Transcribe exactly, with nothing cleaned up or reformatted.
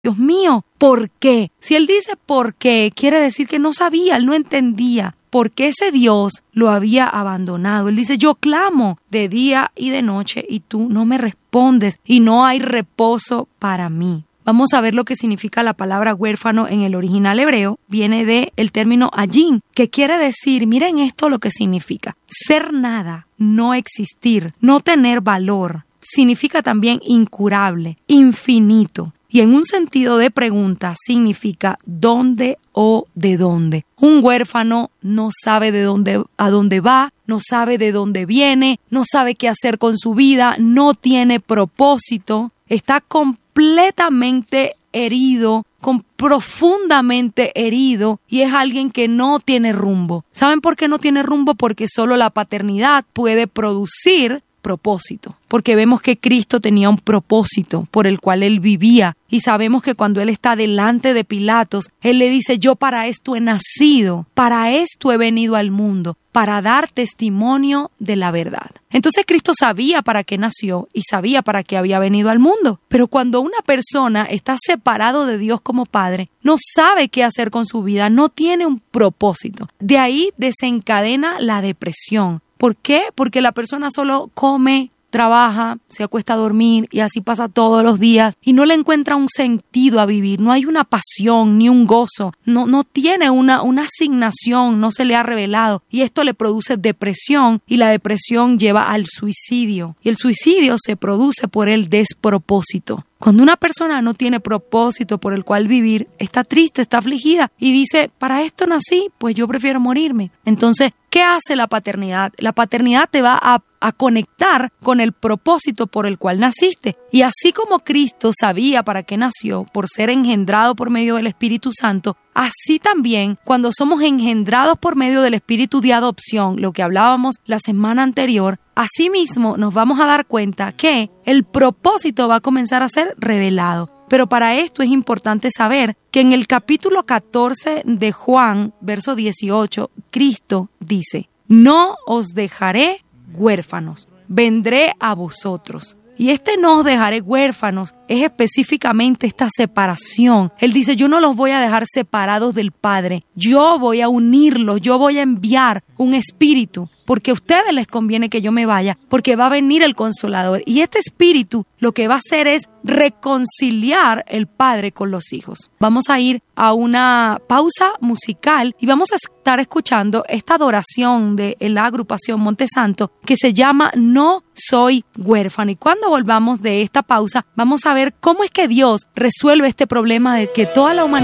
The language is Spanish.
Dios mío, ¿por qué? Si él dice por qué, quiere decir que no sabía, él no entendía por qué ese Dios lo había abandonado. Él dice, yo clamo de día y de noche y tú no me respondes y no hay reposo para mí. Vamos a ver lo que significa la palabra huérfano en el original hebreo. Viene del término ayin, que quiere decir, miren esto lo que significa. Ser nada, no existir, no tener valor. Significa también incurable, infinito. Y en un sentido de pregunta significa dónde o de dónde. Un huérfano no sabe de dónde, a dónde va, no sabe de dónde viene, no sabe qué hacer con su vida, no tiene propósito, está completamente herido, con profundamente herido y es alguien que no tiene rumbo. ¿Saben por qué no tiene rumbo? Porque solo la paternidad puede producir propósito, porque vemos que Cristo tenía un propósito por el cual él vivía y sabemos que cuando él está delante de Pilatos, él le dice, yo para esto he nacido, para esto he venido al mundo, para dar testimonio de la verdad. Entonces Cristo sabía para qué nació y sabía para qué había venido al mundo, pero cuando una persona está separado de Dios como Padre, no sabe qué hacer con su vida, no tiene un propósito. De ahí desencadena la depresión. ¿Por qué? Porque la persona solo come, trabaja, se acuesta a dormir y así pasa todos los días y no le encuentra un sentido a vivir, no hay una pasión ni un gozo, no, no tiene una, una asignación, no se le ha revelado y esto le produce depresión y la depresión lleva al suicidio y el suicidio se produce por el despropósito. Cuando una persona no tiene propósito por el cual vivir, está triste, está afligida y dice, para esto nací, pues yo prefiero morirme. Entonces, ¿qué hace la paternidad? La paternidad te va a, a conectar con el propósito por el cual naciste. Y así como Cristo sabía para qué nació, por ser engendrado por medio del Espíritu Santo, así también, cuando somos engendrados por medio del espíritu de adopción, lo que hablábamos la semana anterior, asimismo nos vamos a dar cuenta que el propósito va a comenzar a ser revelado. Pero para esto es importante saber que en el capítulo catorce de Juan, verso dieciocho, Cristo dice, no os dejaré huérfanos, vendré a vosotros. Y este no os dejaré huérfanos es específicamente esta separación. Él dice, yo no los voy a dejar separados del Padre. Yo voy a unirlos, yo voy a enviar un espíritu, porque a ustedes les conviene que yo me vaya, porque va a venir el Consolador. Y este espíritu lo que va a hacer es reconciliar el Padre con los hijos. Vamos a ir a una pausa musical y vamos a estar escuchando esta adoración de la agrupación Monte Santo que se llama No Soy Huérfano. Y cuando volvamos de esta pausa, vamos a ver cómo es que Dios resuelve este problema de que toda la humanidad